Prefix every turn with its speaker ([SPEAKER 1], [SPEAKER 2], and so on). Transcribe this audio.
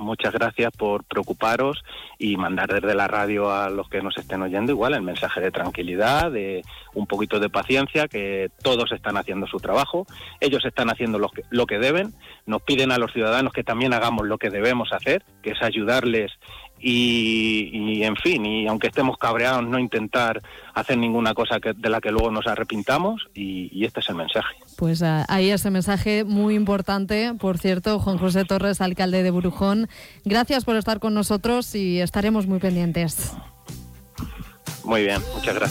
[SPEAKER 1] muchas gracias por preocuparos y mandar desde la radio a los que nos estén oyendo igual el mensaje de tranquilidad, de un poquito de paciencia, que todos están haciendo su trabajo, ellos están haciendo lo que deben, nos piden a los ciudadanos que también hagamos lo que debemos hacer, que es ayudarles y en fin, y aunque estemos cabreados, no intentar hacer ninguna cosa de la que luego nos arrepintamos, y este es el mensaje.
[SPEAKER 2] Pues ahí ese mensaje muy importante. Por cierto, Juan José Torres, alcalde de Burujón, gracias por estar con nosotros y estaremos muy pendientes.
[SPEAKER 1] Muy bien, muchas gracias.